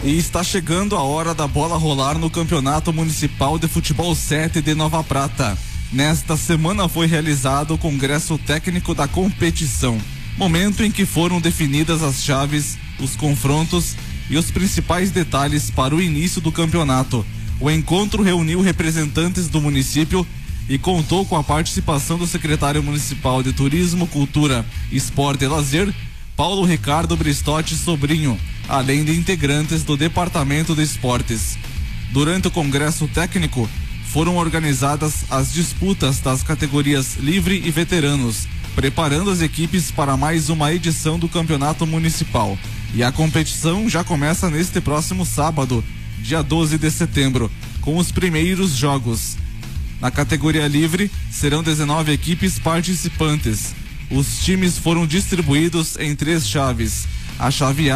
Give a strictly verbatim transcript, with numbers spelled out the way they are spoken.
E está chegando a hora da bola rolar no Campeonato Municipal de Futebol sete de Nova Prata. Nesta semana foi realizado o congresso técnico da competição, momento em que foram definidas as chaves, os confrontos e os principais detalhes para o início do campeonato. O encontro reuniu representantes do município e contou com a participação do secretário municipal de Turismo, Cultura, Esporte e Lazer, Paulo Ricardo Bristotti Sobrinho, além de integrantes do Departamento de Esportes. Durante o congresso técnico, foram organizadas as disputas das categorias livre e veteranos, preparando as equipes para mais uma edição do campeonato municipal. E a competição já começa neste próximo sábado, dia doze de setembro, com os primeiros jogos. Na categoria livre, serão dezenove equipes participantes. Os times foram distribuídos em três chaves. A chave A